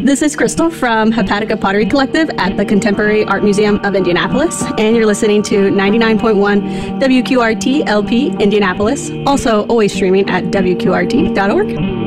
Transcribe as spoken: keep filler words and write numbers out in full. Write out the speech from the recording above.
This is Crystal from Hepatica Pottery Collective at the Contemporary Art Museum of Indianapolis, and you're listening to ninety-nine point one W Q R T L P Indianapolis, also always streaming at W Q R T dot org.